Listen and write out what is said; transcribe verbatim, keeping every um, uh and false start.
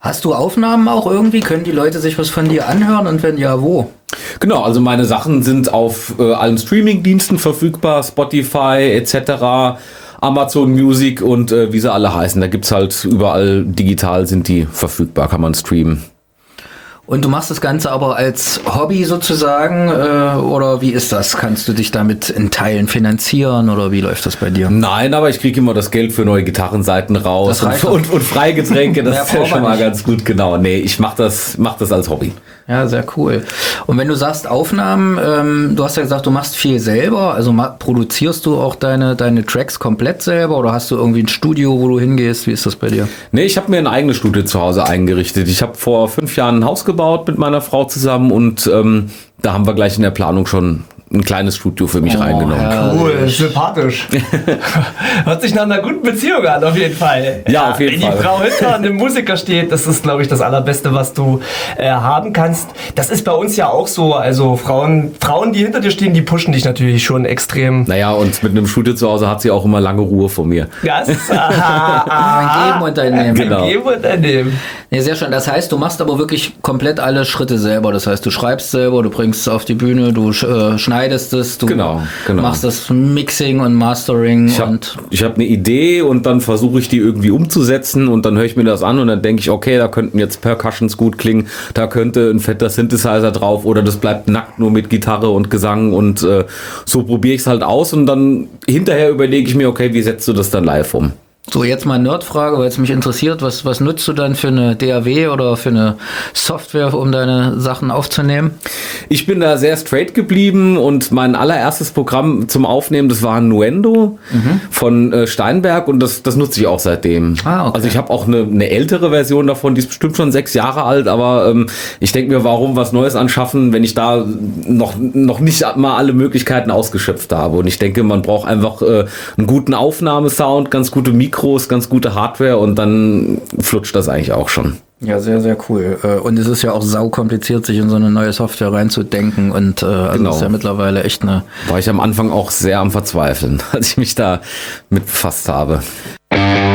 Hast du Aufnahmen auch irgendwie? Können die Leute sich was von dir anhören und wenn ja, wo? Genau, also meine Sachen sind auf äh, allen Streaming-Diensten verfügbar, Spotify et cetera, Amazon Music und äh, wie sie alle heißen. Da gibt's halt überall digital sind die verfügbar, kann man streamen. Und du machst das Ganze aber als Hobby sozusagen äh, oder wie ist das? Kannst du dich damit in Teilen finanzieren oder wie läuft das bei dir? Nein, aber ich kriege immer das Geld für neue Gitarrenseiten raus und, und, und Freigetränke, das ist ja schon mal ganz gut, genau. Nee, ich mach das, mach das als Hobby. Ja, sehr cool. Und wenn du sagst Aufnahmen, ähm, du hast ja gesagt, du machst viel selber, also ma- produzierst du auch deine, deine Tracks komplett selber oder hast du irgendwie ein Studio, wo du hingehst? Wie ist das bei dir? Nee, ich habe mir ein eigenes Studio zu Hause eingerichtet. Ich habe vor fünf Jahren ein Haus gebaut mit meiner Frau zusammen und ähm, da haben wir gleich in der Planung schon ein kleines Studio für mich Oh, reingenommen. herrlich. Cool, sympathisch. Hört sich nach einer guten Beziehung an, auf jeden Fall. Ja, auf jeden wenn Fall. die Frau hinter einem Musiker steht, das ist, glaube ich, das Allerbeste, was du äh, haben kannst. Das ist bei uns ja auch so. Also Frauen, Frauen, die hinter dir stehen, die pushen dich natürlich schon extrem. Naja, und mit einem Studio zu Hause hat sie auch immer lange Ruhe von mir. Das ist aha, aha. Ein Geben und ein Nehmen. Genau. Geben und ein Nehmen. Ja, sehr schön. Das heißt, du machst aber wirklich komplett alle Schritte selber. Das heißt, du schreibst selber, du bringst es auf die Bühne, du äh, schneidest es, du Genau, genau. machst das Mixing und Mastering. Ich habe und hab eine Idee und dann versuche ich die irgendwie umzusetzen und dann höre ich mir das an und dann denke ich, okay, da könnten jetzt Percussions gut klingen, da könnte ein fetter Synthesizer drauf oder das bleibt nackt nur mit Gitarre und Gesang und äh, so probiere ich es halt aus und dann hinterher überlege ich mir, okay, wie setzt du das dann live um? So, jetzt mal eine Nerdfrage, weil es mich interessiert. Was, was nutzt du dann für eine D A W oder für eine Software, um deine Sachen aufzunehmen? Ich bin da sehr straight geblieben und mein allererstes Programm zum Aufnehmen, das war ein Nuendo mhm. von äh, Steinberg und das, das nutze ich auch seitdem. Ah, okay. Also ich habe auch eine, eine ältere Version davon, die ist bestimmt schon sechs Jahre alt, aber ähm, ich denke mir, warum was Neues anschaffen, wenn ich da noch, noch nicht mal alle Möglichkeiten ausgeschöpft habe. Und ich denke, man braucht einfach äh, einen guten Aufnahmesound, ganz gute Mikros, ganz gute Hardware und dann flutscht das eigentlich auch schon. Ja, sehr, sehr cool. Und es ist ja auch sau kompliziert, sich in so eine neue Software reinzudenken. Und äh, also Genau. das ist ja mittlerweile echt eine... War ich am Anfang auch sehr am Verzweifeln, als ich mich da mit befasst habe.